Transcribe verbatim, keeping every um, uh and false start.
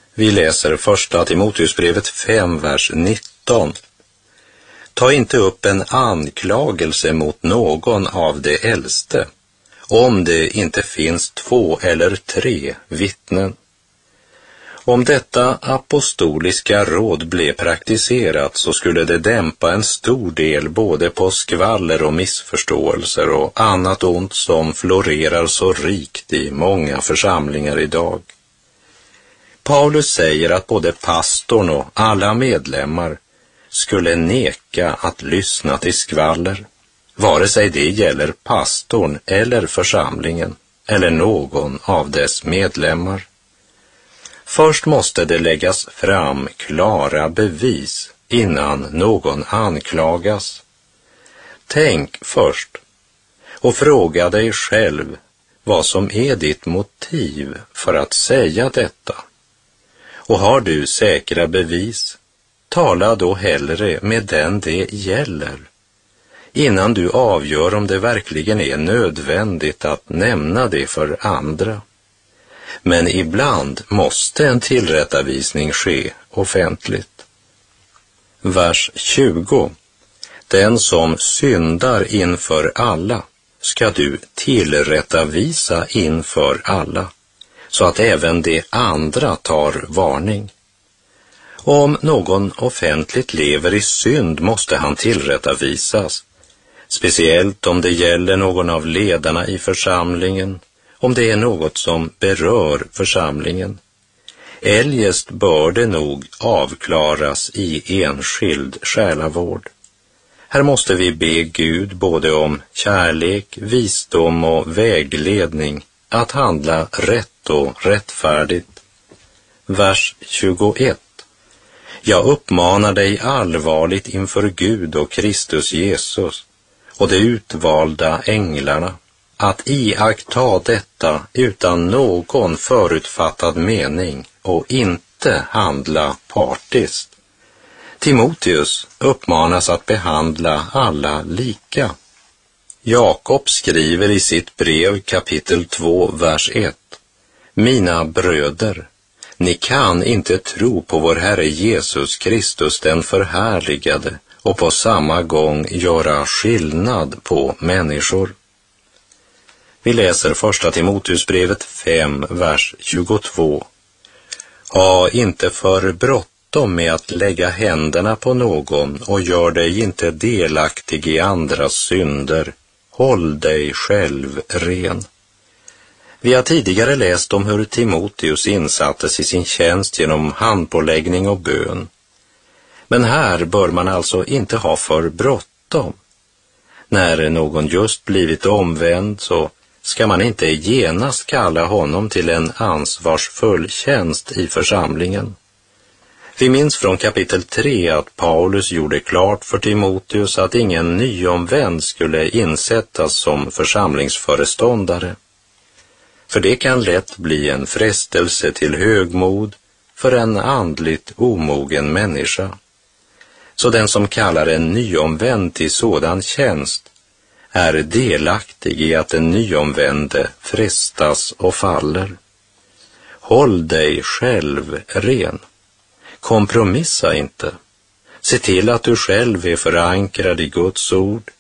Vi läser första Timoteusbrevet fem, vers nitton. Ta inte upp en anklagelse mot någon av de äldste, om det inte finns två eller tre vittnen. Om detta apostoliska råd blev praktiserat så skulle det dämpa en stor del både på skvaller och missförståelser och annat ont som florerar så rikt i många församlingar idag. Paulus säger att både pastorn och alla medlemmar skulle neka att lyssna till skvaller, vare sig det gäller pastorn eller församlingen eller någon av dess medlemmar. Först måste det läggas fram klara bevis innan någon anklagas. Tänk först och fråga dig själv vad som är ditt motiv för att säga detta. Och har du säkra bevis, tala då hellre med den det gäller, innan du avgör om det verkligen är nödvändigt att nämna det för andra. Men ibland måste en tillrättavisning ske offentligt. Vers tjugo. Den som syndar inför alla ska du tillrättavisa inför alla, så att även de andra tar varning. Om någon offentligt lever i synd måste han tillrättavisas, speciellt om det gäller någon av ledarna i församlingen, om det är något som berör församlingen. Eljest bör det nog avklaras i enskild själavård. Här måste vi be Gud både om kärlek, visdom och vägledning att handla rätt och rättfärdigt. Vers tjugoett. Jag uppmanar dig allvarligt inför Gud och Kristus Jesus och de utvalda änglarna att iaktta detta utan någon förutfattad mening och inte handla partiskt. Timoteus uppmanas att behandla alla lika. Jakob skriver i sitt brev kapitel två, vers ett. Mina bröder, ni kan inte tro på vår Herre Jesus Kristus den förhärligade och på samma gång göra skillnad på människor. Vi läser första Timoteusbrevet fem, vers tjugotvå. Ha inte för bråttom med att lägga händerna på någon och gör dig inte delaktig i andras synder. Håll dig själv ren. Vi har tidigare läst om hur Timoteus insattes i sin tjänst genom handpåläggning och bön. Men här bör man alltså inte ha för bråttom. När någon just blivit omvänd så ska man inte genast kalla honom till en ansvarsfull tjänst i församlingen. Vi minns från kapitel tre att Paulus gjorde klart för Timoteus att ingen nyomvänd skulle insättas som församlingsföreståndare. För det kan lätt bli en frestelse till högmod för en andligt omogen människa. Så den som kallar en nyomvänd till sådan tjänst är delaktig i att den nyomvände frestas och faller. Håll dig själv ren. Kompromissa inte. Se till att du själv är förankrad i Guds ord